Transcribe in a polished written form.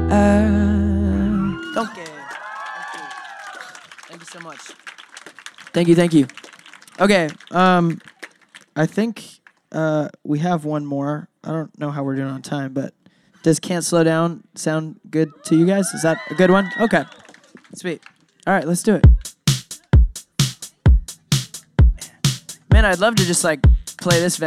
Okay. Thank you so much. Thank you. Okay, I think we have one more. I don't know how we're doing on time, but does Can't Slow Down sound good to you guys? Is that a good one? Okay, sweet. All right, let's do it. Man, I'd love to just like play this